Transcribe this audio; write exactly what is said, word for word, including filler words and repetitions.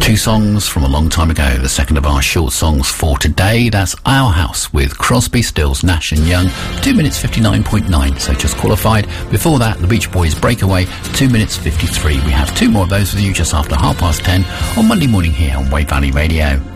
Two songs from a long time ago, the second of our short songs for today. That's Our House with Crosby, Stills, Nash and Young, two minutes fifty-nine point nine, so just qualified. Before that, the Beach Boys Breakaway, two minutes fifty-three. We have two more of those with you just after half past ten on Monday morning here on Wave Valley Radio.